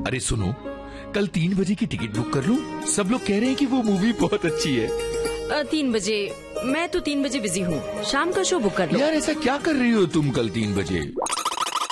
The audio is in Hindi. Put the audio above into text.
अरे सुनो, कल 3 बजे की टिकट बुक कर लूं? सब लोग कह रहे हैं कि वो मूवी बहुत अच्छी है। 3 बजे? मैं तो 3 बजे बिजी हूँ, शाम का शो बुक कर लो। यार ऐसा क्या कर रही हो तुम कल 3 बजे?